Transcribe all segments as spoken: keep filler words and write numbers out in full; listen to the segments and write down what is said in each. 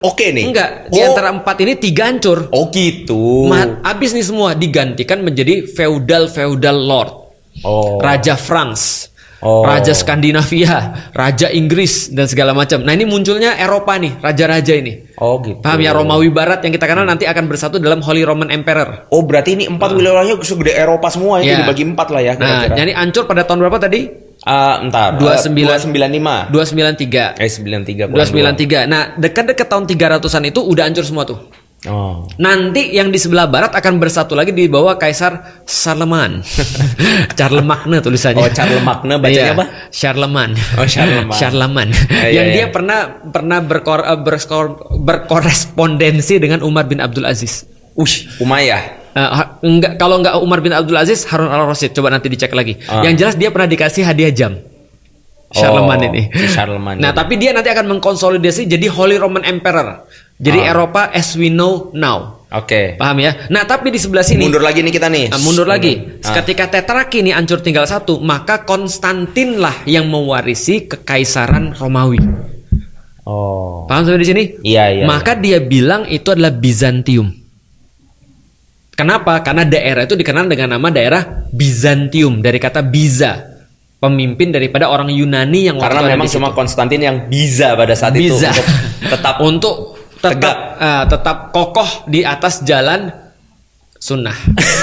oke nih. Enggak, di Oh. antara empat ini tiga hancur. Oh gitu. Ma- Abis nih semua digantikan menjadi feudal feudal lord. Oh. Raja France, Oh. Raja Skandinavia, Raja Inggris dan segala macam. Nah ini munculnya Eropa nih, raja-raja ini. Oh gitu. Paham ya, Romawi Barat yang kita kenal nanti akan bersatu dalam Holy Roman Emperor. Oh berarti ini empat wilayahnya segede Eropa semua itu Ya. dibagi empat lah ya Nah, kira-kira. jadi hancur pada tahun berapa tadi? Ah, entar. dua Eh, puluh sembilan. dua sembilan lima. dua sembilan tiga. Eh sembilan tiga. dua sembilan tiga. Nah, dekat-dekat tahun tiga ratusan itu udah hancur semua tuh. Oh. Nanti yang di sebelah barat akan bersatu lagi di bawah Kaisar Charlemagne. Charlemagne tulisannya. Oh, Charlemagne bacanya Iya, apa? Charlemagne. Oh, Charlemagne. Charlemagne. Iya, Yang iya, dia iya. pernah pernah berkor, eh, berskor- berkorespondensi dengan Umar bin Abdul Aziz. Ush, Umayyah. Eh, ha- enggak, kalau enggak Umar bin Abdul Aziz, Harun al-Rasyid. Coba nanti dicek lagi. Ah. Yang jelas dia pernah dikasih hadiah jam. Charlemagne Oh, ini. si Charlemagne Nah, ini. tapi dia nanti akan mengkonsolidasi jadi Holy Roman Emperor. Jadi Ah. Eropa as we know now. Oke. Paham ya? Nah, tapi di sebelah sini Mundur lagi nih kita nih. Nah, mundur lagi. Ah. Ketika Tetrarki ini hancur tinggal satu, maka Konstantin lah yang mewarisi kekaisaran Romawi. Oh. Paham sampai di sini? Iya, iya. Maka dia bilang itu adalah Bizantium. Kenapa? Karena daerah itu dikenal dengan nama daerah Bizantium dari kata Biza, pemimpin daripada orang Yunani yang waktu Karena ada memang di situ. cuma Konstantin yang bisa pada saat Bisa. itu untuk tetap untuk tetap tegak. ah, tetap kokoh di atas jalan sunnah.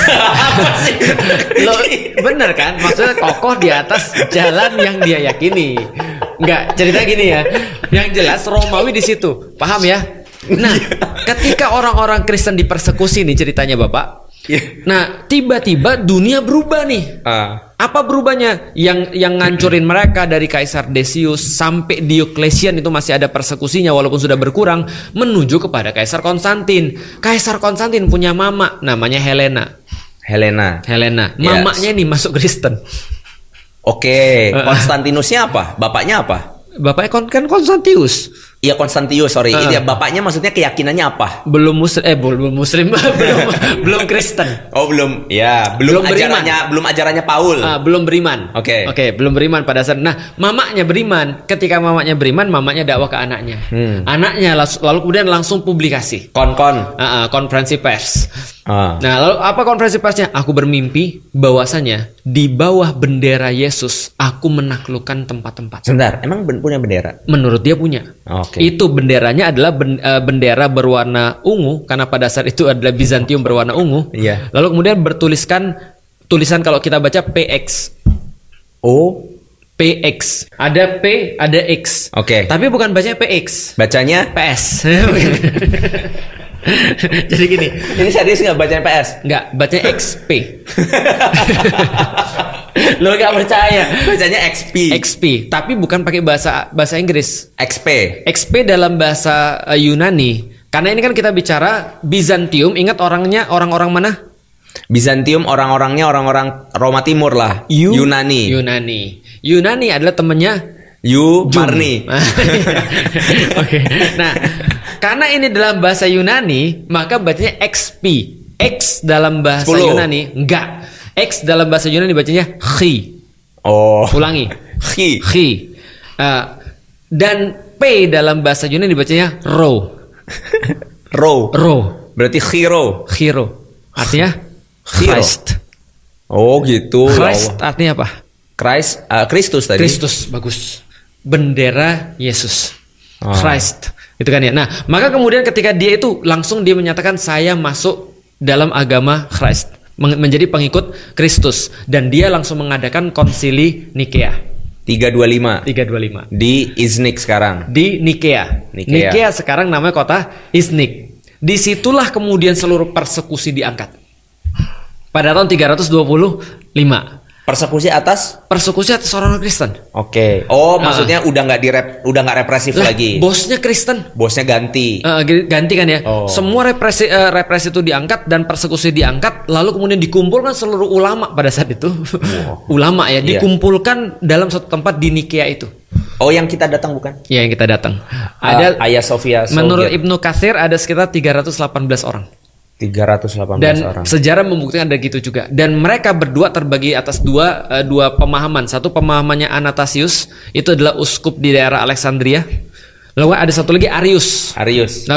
Lo bener kan? Maksudnya kokoh di atas jalan yang dia yakini. Enggak, cerita gini ya. Yang jelas Romawi di situ. Paham ya? Nah, ketika orang-orang Kristen dipersekusi nih ceritanya Bapak. Iya. Nah, tiba-tiba dunia berubah nih. Ah. Apa berubahnya? Yang yang ngancurin mereka dari Kaisar Decius sampai Diocletian itu masih ada persekusinya walaupun sudah berkurang, menuju kepada Kaisar Konstantin. Kaisar Konstantin punya mama namanya Helena. Helena. Helena, Yes. mamanya nih masuk Kristen. Oke, Konstantinusnya apa? Bapaknya apa? Bapaknya kon- kan Konstantius. Iya Konstantius, sorry. Ah. Iya, bapaknya maksudnya keyakinannya apa? Belum muslim eh belum muslim belum belum Kristen. Oh, belum. Ya, belum, Belum beriman. ajarannya, belum ajarannya Paul. Ah, belum beriman. Oke. Oke, belum beriman pada saat. Nah, mamanya beriman. Ketika mamanya beriman, mamanya dakwah ke anaknya. Hmm. Anaknya las- lalu kemudian langsung publikasi. Kon-kon. Ah, ah, konferensi pers. Ah. Nah, lalu apa konferensi persnya? Aku bermimpi bahwasanya di bawah bendera Yesus aku menaklukkan tempat-tempat. Sebentar, emang ben- punya bendera? Menurut dia punya. Oke. Itu benderanya adalah ben- eh, bendera berwarna ungu karena pada saat itu adalah Bizantium berwarna ungu. Iya. Lalu kemudian bertuliskan tulisan kalau kita baca P X. Oh, P X. Ada P, ada X. Oke. Tapi bukan bacanya P X. bacanya? P S. Jadi gini, Ini serius nggak bacanya P S? enggak, bacanya X P. Lo gak percaya? Bacanya X P. X P, tapi bukan pakai bahasa bahasa Inggris. X P. X P dalam bahasa eh, Yunani. Karena ini kan kita bicara Bizantium, ingat orangnya orang-orang mana? Bizantium orang-orangnya orang-orang Roma Timur lah. Yu- Yunani. Yunani. Yunani adalah temennya Yu Jum. Marni. Oke. Nah, karena ini dalam bahasa Yunani, maka bacanya X P. X dalam bahasa sepuluh. Yunani enggak. X dalam bahasa Yunani bacanya chi. Oh. Ulangi. Khi. Chi. Uh, dan P dalam bahasa Yunani bacanya ro. Ro. Ro. Berarti hero. Hero. Artinya Hero. Christ. Oh gitu. ya Christ Allah. artinya apa? Christ, ah, Kristus tadi. Kristus, bagus. Bendera Yesus. Oh. Christ. Itu kan ya. Nah, maka kemudian ketika dia itu langsung dia menyatakan saya masuk dalam agama Christ, men- menjadi pengikut Kristus, dan dia langsung mengadakan konsili Nikea tiga dua lima tiga dua lima di Iznik sekarang. di Nikea. Nikea. Nikea sekarang namanya kota Iznik. Disitulah kemudian seluruh persekusi diangkat pada tahun tiga ratus dua puluh lima. Persekusi atas? Persekusi atas orang Kristen. Oke. Oh, Ah. maksudnya udah nggak direp, udah nggak represif Lah, lagi. bosnya Kristen. Bosnya ganti. Eh, ganti kan ya. Oh. Semua represi eh, represi itu diangkat dan persekusi diangkat, lalu kemudian dikumpulkan seluruh ulama pada saat itu. Ulama ya, Iya. dikumpulkan dalam satu tempat di Nikea itu. Oh, yang kita datang bukan? Ya, yang kita datang. Ada Ada Ayah Sofia. menurut Ibnu Katsir ada sekitar tiga ratus delapan belas orang. tiga ratus delapan belas Dan orang. sejarah membuktikan ada gitu juga. Dan mereka berdua terbagi atas dua eh, dua pemahaman. Satu pemahamannya Anastasius, itu adalah uskup di daerah Alexandria. Lalu ada satu lagi Arius. Arius. Nah,